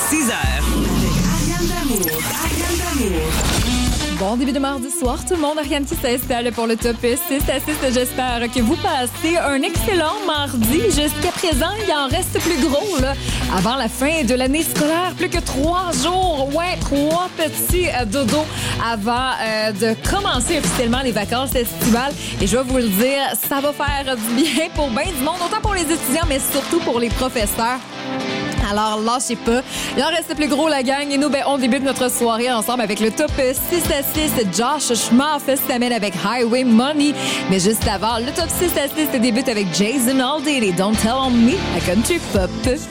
6h. Ariane Damour. Bon début de mardi soir, tout le monde. Ariane qui s'installe pour le top 6 à 6. J'espère que vous passez un excellent mardi. Jusqu'à présent, il en reste plus gros, là. Avant la fin de l'année scolaire, plus que 3 jours. Ouais, 3 petits dodos avant de commencer officiellement les vacances estivales. Et je vais vous le dire, ça va faire du bien pour bien du monde, autant pour les étudiants, mais surtout pour les professeurs. Alors, lâchez pas. Il en reste plus gros, la gang. Et nous, on débute notre soirée ensemble avec le top 6 à 6. Josh Schmaff s'amène avec Highway Money. Mais juste avant, le top 6 à 6 débute avec Jason Aldean et Don't Tell On Me à Country Pop.